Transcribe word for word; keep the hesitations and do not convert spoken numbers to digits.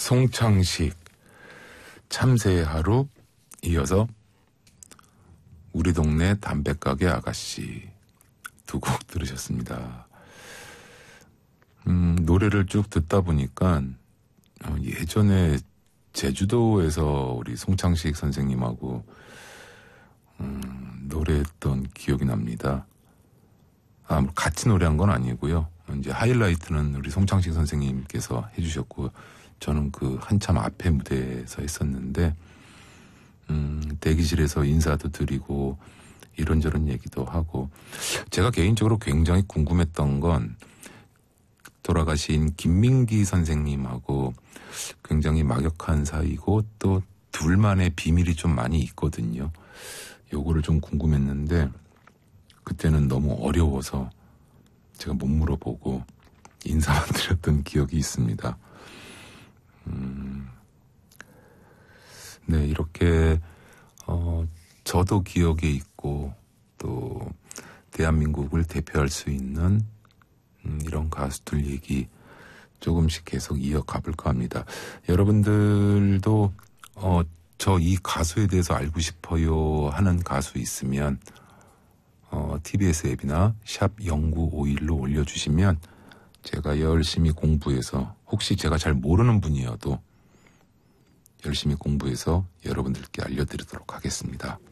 송창식 참새의 하루, 이어서 우리 동네 담배가게 아가씨 두 곡 들으셨습니다. 음, 노래를 쭉 듣다 보니까 어, 예전에 제주도에서 우리 송창식 선생님하고 음, 노래했던 기억이 납니다. 아, 뭐 같이 노래한 건 아니고요. 이제 하이라이트는 우리 송창식 선생님께서 해주셨고, 저는 그 한참 앞에 무대에 서 있었는데, 음, 대기실에서 인사도 드리고, 이런저런 얘기도 하고, 제가 개인적으로 굉장히 궁금했던 건, 돌아가신 김민기 선생님하고 굉장히 막역한 사이고, 또 둘만의 비밀이 좀 많이 있거든요. 요거를 좀 궁금했는데, 그때는 너무 어려워서 제가 못 물어보고 인사만 드렸던 기억이 있습니다. 음, 네, 이렇게 어, 저도 기억에 있고 또 대한민국을 대표할 수 있는 음, 이런 가수들 얘기 조금씩 계속 이어가 볼까 합니다. 여러분들도 어, 저 이 가수에 대해서 알고 싶어요 하는 가수 있으면 어, 티비에스 앱이나 샵 공구오일로 올려주시면 제가 열심히 공부해서, 혹시 제가 잘 모르는 분이어도 열심히 공부해서 여러분들께 알려드리도록 하겠습니다.